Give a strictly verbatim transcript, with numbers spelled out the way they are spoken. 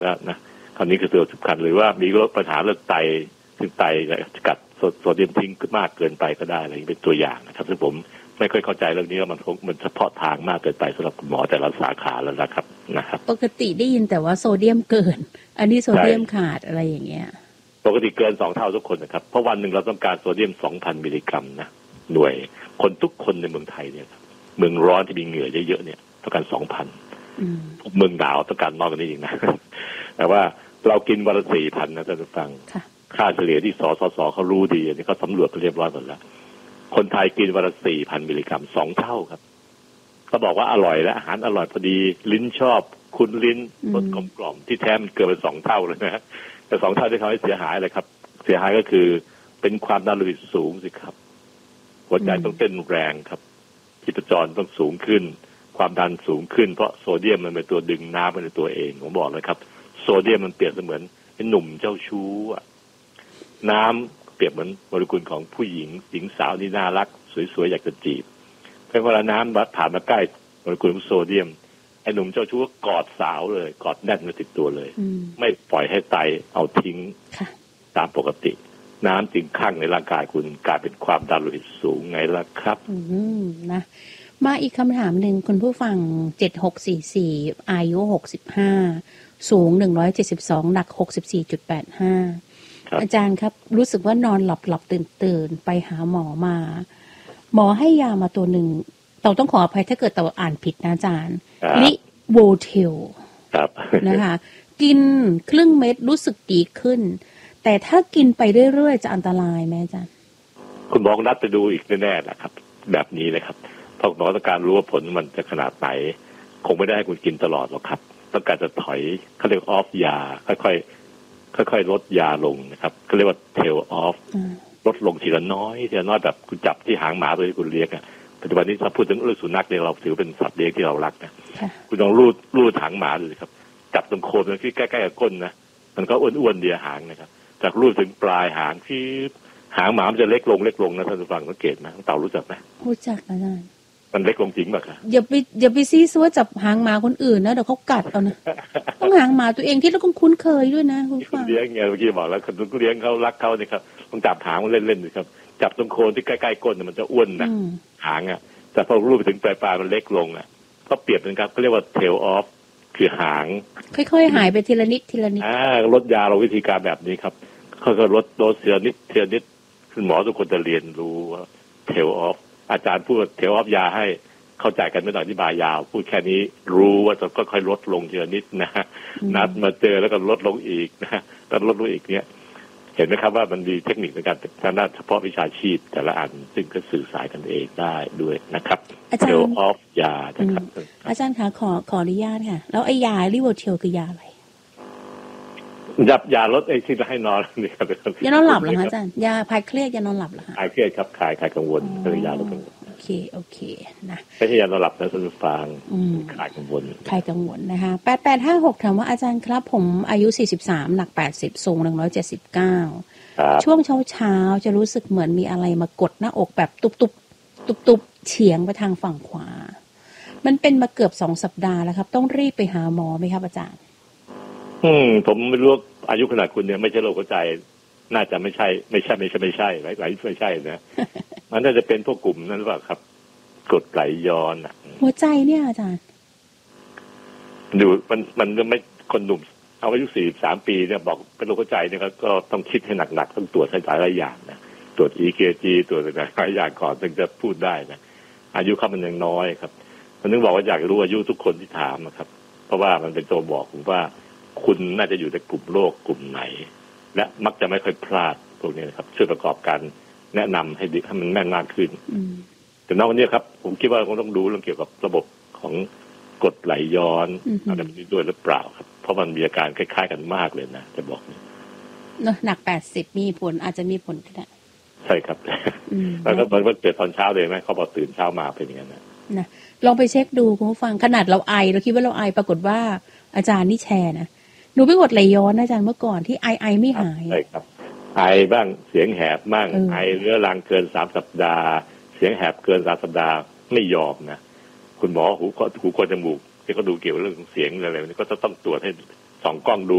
แล้วนะคราวนี้คือตัวสำคัญหรือว่ามีโรคปัญหาเรื่องไตซึ่งไตจะกัดโซเดียมทิ้งมากเกินไปก็ได้อะไรเป็นตัวอย่างนะครับซึ่งผมไม่ค่อยเข้าใจเรื่องนี้ว่ามันมันเฉพาะทางมากเกินไปสำหรับคุณหมอแต่ละสาขาแล้วนะครับนะครับปกติได้ยินแต่ว่าโซเดียมเกินอันนี้โซเดียมขาดอะไรอย่างเงี้ยปกติเกินสองเท่าทุกคนนะครับเพราะวันหนึ่งเราต้องการโซเดียม สองพัน มิลลิกรัมนะหน่วยคนทุกคนในเมืองไทยเนี่ยเมืองร้อนที่มีเหงื่อเยอะๆเนี่ยต้องการ สองพันอืมเมืองหนาวต้องการน้อยกว่านี้อีกนะแต่ว่าเรากินวันละ สี่พัน นะท่านผู้ฟังค่าเฉลี่ยที่สสสเขารู้ดีอันนี้เขาสำรวจไปเรียบร้อยหมดแล้วคนไทยกินวันละ สี่พัน มิลลิกรัมสองเท่าครับเขาบอกว่าอร่อยและอาหารอร่อยพอดีลิ้นชอบคุ้นลิ้นรสกลมๆที่แท้มันเกินไปสองเท่าเลยนะแต่สองเท่าที่ทำให้เสียหายเลยครับเสียหายก็คือเป็นความดันโลหิตสูงสิครับหัวใจต้องเต้นแรงครับชีพจรต้องสูงขึ้นความดันสูงขึ้นเพราะโซเดียมมันเป็นตัวดึงน้ำมาในตัวเองผมบอกเลยครับโซเดียมมันเปรียบเสมือนเป็นหนุ่มเจ้าชู้น้ำเปรียบเหมือนโมเลกุลของผู้หญิงหญิงสาวที่น่ารักสวยๆอยากจะจีบเพราะเวลาน้ำวัดผ่านมาใกล้โมเลกุลของโซเดียมไอ้หนุ่มเจ้าชู้ก็กอดสาวเลยกอดแน่นมาติดตัวเลยไม่ปล่อยให้ไตเอาทิ้งตามปกติน้ำจึงคั่งในร่างกายคุณกลายเป็นความดันโลหิตสูงไงล่ะครับอืมนะมาอีกคำถามหนึ่งคุณผู้ฟังเจ็ดหกสี่สี่อายุหกสิบห้าสูงหนึ่งร้อยเจ็ดสิบสองหนัก หกสิบสี่จุดแปดห้า อาจารย์ครับรู้สึกว่านอนหลับหลับตื่นตื่นไปหาหมอมาหมอให้ยามาตัวหนึ่งเราต้องขออภัยถ้าเกิดเราอ่านผิดนะอาจารย์ลิโวเทลนะคะกินครึ่งเม็ดรู้สึกดีขึ้นแต่ถ้ากินไปเรื่อยๆจะอันตรายไหมอาจารย์คุณหมอนัดไปดูอีกแน่ๆนะครับแบบนี้นะครับเพราะหมอต้องการรู้ว่าผลมันจะขนาดไหนคงไม่ได้ให้คุณกินตลอดหรอกครับต้องการจะถอยเขาเรียกออฟยาค่อยๆค่อยๆลดยาลงนะครับเขาเรียกว่าเทลออฟลดลงทีละน้อยทีละน้อยแบบคุณจับที่หางหมาตัวที่คุณเลี้ยงอ่ะปัจจุบันนี้ถ้าพูดถึงเรื่องสุนัขเนี่ยเราถือเป็นสัตว์เลี้ยงที่เรารักนะคุณลองรูดรูดหางหมาดูสิครับจับตรงโคนมันที่ใกล้ๆกับก้นนะมันก็อ้วนๆเดียหางนะครับจากรูดถึงปลายหางที่หางหมามันจะเล็กลงเล็กลงนะท่านผู้ฟังสังเกตไหมเต่ารู้จักไหมรู้จักอาจารย์มันเล็กลงจริงป่ะครับอย่าไปอย่าไปซีซัวจับหางหมาคนอื่นนะเดี๋ยวเขากัดเอานะต้องหางหมาตัวเองที่เราคุ้นเคยด้วยนะคุณฟังเลี้ยงไงเมื่อกี้บอกแล้วคนเลี้ยงเขารักเขาเนี่ยครับต้องจับหางมันเล่นๆเลยครับจับตรงโคนที่ใกล้ๆก้นมันจะอ้วนนะหางอ่ะแต่พอรูดไปถึงปลายปลายมันเล็กลงอ่ะก็เปรียบเป็นครับเขาเรียกว่า tail off คือหางค่อยๆหายไปทีละนิดทีละนิดอ่าลดยาเราวิธีการแบบนี้ครับค่อยๆลดโดสทีละนิดทีละนิดคุณหมอทุกคนจะเรียนรู้ว่า tail off อาจารย์พูด tail off ยาให้เข้าใจกันไม่ต้องอธิบายยาวพูดแค่นี้รู้ว่าจะค่อยๆลดลงทีละนิดนะนัดมาเจอแล้วก็ลดลงอีกนะแล้วลดลงอีกเนี้ยเห็นไหมครับว่ามันมีเทคนิคในการทางด้านเฉพาะวิชาชีพแต่ละอันซึ่งก็สื่อสารกันเองได้ด้วยนะครับเทลออฟยานะครับอาจารย์คะขอขออนุญาตค่ะแล้วไอ้ยาลิโวเทลคือยาอะไรยายาลดไอ้ที่จะให้นอนนี่ครับยานอนหลับเหรอคะอาจารย์ยาคลายเครียดยานอนหลับเหรอคะคลายเครียดครับคลายคลายกังวลคือยาลดกังวลโอเคโอเคนะไม่ใช่ยานอนหลับนะท่านผู้ฟังคลายกังวลคลายกังวลนะคะแปดแปดห้าหกถามว่าอาจารย์ครับผมอายุสี่สิบสามหนักแปดสิบสูงหนึ่งร้อยเจ็ดสิบเก้าช่วงเช้าเช้าจะรู้สึกเหมือนมีอะไรมากดหน้าอกแบบตุบตุบตุบตุบเฉียงไปทางฝั่งขวามันเป็นมาเกือบสองสัปดาห์แล้วครับต้องรีบไปหาหมอไหมครับอาจารย์อืมผมไม่รู้อายุขนาดคุณเนี่ยไม่ใช่โรคหัวใจน่าจะไม่ใช่ไม่ใช่ไม่ใช่ไม่ใช่หลายหลายไม่ใช่นะมันน่าจะเป็นพวกกลุ่มนั้นหรือเปล่าครับกรดไหลย้อนอ่ะหัวใจเนี่ยอาจารย์ดูมันมันไม่คนหนุ่มเอาอายุสี่สิบสามปีเนี่ยบอกเป็นโรคหัวใจเนี่ยก็ต้องคิดให้หนักๆต้องตรวจให้หลายอย่างนะตรวจ อี เค จี ตรวจหลายอย่างก่อนถึงจะพูดได้นะอายุเขามันยังน้อยครับมันนึกบอกว่าอยากรู้อายุทุกคนที่ถามนะครับเพราะว่ามันเป็นตัวบอกผมว่าคุณน่าจะอยู่ในกลุ่มโรคกลุ่มไหนและมักจะไม่ค่อยพลาดพวกนี้นะครับช่วยประกอบการแนะนำให้ให้มันแม่นมากขึ้นแต่นอกจากนี้ครับผมคิดว่าคงต้องดูเรื่องเกี่ยวกับระบบของกรดไหลย้อนอะไรแบบนี้ด้วยหรือเปล่าครับเพราะมันมีอาการคล้ายๆกันมากเลยนะจะบอกเนอะหนักแปดสิบมีผลอาจจะมีผลก็ได้ใช่ครับแล้วก็มันเกิดตอนเช้าเลยไหมเขาบอกตื่นเช้ามาเป็นอย่างนั้นนะนะลองไปเช็คดูคุณผู้ฟังขนาดเราไอเราคิดว่าเราไอปรากฏว่าอาจารย์นี่แชร์นะหนูไปกดไหลย้อนอาจารย์เมื่อก่อนที่ไอไอไม่หายใช่ครับไอบ้างเสียงแหบบ้างไอเรื้อรังเกินสามสัปดาห์เสียงแหบเกินสามสัปดาห์ไม่ยอมนะคุณหมอหูหูคอจมูกที่เขาดูเกี่ยวกับเรื่องเสียงอะไรนี่ก็จะต้องตรวจให้สองกล้องดู